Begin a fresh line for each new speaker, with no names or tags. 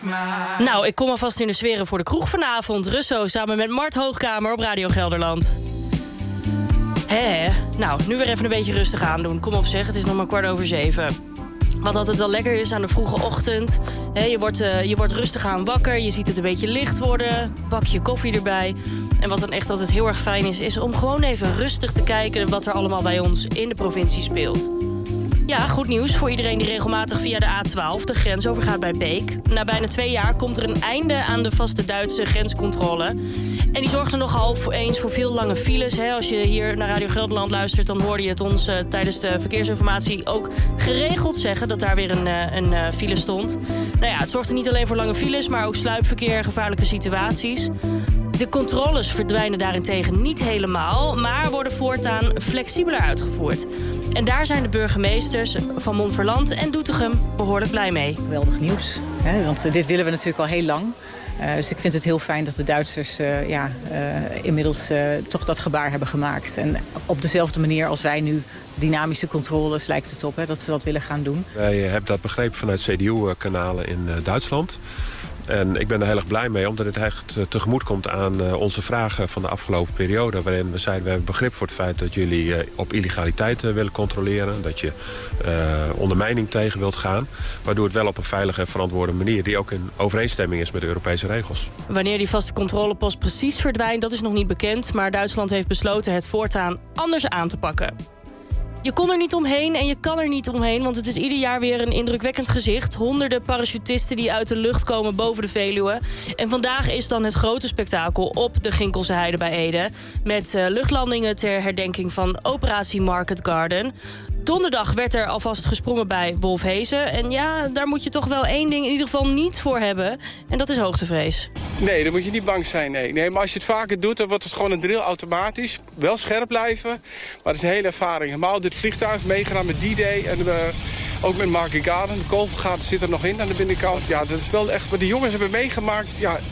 Nou, ik kom alvast in de sferen voor de kroeg vanavond. Russo samen met Mart Hoogkamer op Radio Gelderland. Nou, nu weer even een beetje rustig aandoen. Kom op zeg, het is nog maar 6:15. Wat altijd wel lekker is aan de vroege ochtend. Je wordt rustig aan wakker, je ziet het een beetje licht worden. Bakje koffie erbij. En wat dan echt altijd heel erg fijn is om gewoon even rustig te kijken wat er allemaal bij ons in de provincie speelt. Ja, goed nieuws voor iedereen die regelmatig via de A12 de grens overgaat bij Beek. Na bijna 2 jaar komt er een einde aan de vaste Duitse grenscontrole. En die zorgde nogal eens voor veel lange files. Als je hier naar Radio Gelderland luistert, dan hoorde je het ons tijdens de verkeersinformatie ook geregeld zeggen dat daar weer een file stond. Nou ja, het zorgde niet alleen voor lange files, maar ook sluipverkeer en gevaarlijke situaties. De controles verdwijnen daarentegen niet helemaal, maar worden voortaan flexibeler uitgevoerd. En daar zijn de burgemeesters van Montferland en Doetinchem behoorlijk blij mee.
Geweldig nieuws, want dit willen we natuurlijk al heel lang. Dus ik vind het heel fijn dat de Duitsers inmiddels toch dat gebaar hebben gemaakt. En op dezelfde manier als wij nu dynamische controles lijkt het op, dat ze dat willen gaan doen.
Wij hebben dat begrepen vanuit CDU-kanalen in Duitsland. En ik ben er heel erg blij mee, omdat het echt tegemoet komt aan onze vragen van de afgelopen periode. Waarin we zeiden, we hebben begrip voor het feit dat jullie op illegaliteit willen controleren. Dat je ondermijning tegen wilt gaan. Waardoor het wel op een veilige en verantwoorde manier, die ook in overeenstemming is met de Europese regels.
Wanneer die vaste controlepost precies verdwijnt, dat is nog niet bekend. Maar Duitsland heeft besloten het voortaan anders aan te pakken. Je kon er niet omheen en je kan er niet omheen, want het is ieder jaar weer een indrukwekkend gezicht. Honderden parachutisten die uit de lucht komen boven de Veluwe. En vandaag is dan het grote spektakel op de Ginkelse Heide bij Ede. Met luchtlandingen ter herdenking van Operatie Market Garden. Donderdag werd er alvast gesprongen bij Wolfhezen. En ja, daar moet je toch wel één ding in ieder geval niet voor hebben. En dat is hoogtevrees.
Nee, daar moet je niet bang zijn. Nee, maar als je het vaker doet, dan wordt het gewoon een drill automatisch. Wel scherp blijven, maar dat is een hele ervaring. Helemaal dit vliegtuig meegedaan met D-Day en ook met Market Garden. De kogelgaten zitten er nog in aan de binnenkant. Ja, dat is wel echt wat de jongens hebben meegemaakt. Ja,